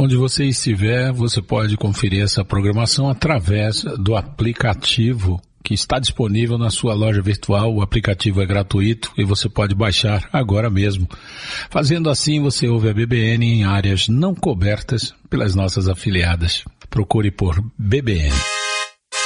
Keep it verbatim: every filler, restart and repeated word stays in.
Onde você estiver, você pode conferir essa programação através do aplicativo que está disponível na sua loja virtual. O aplicativo é gratuito e você pode baixar agora mesmo. Fazendo assim, você ouve a B B N em áreas não cobertas pelas nossas afiliadas. Procure por B B N.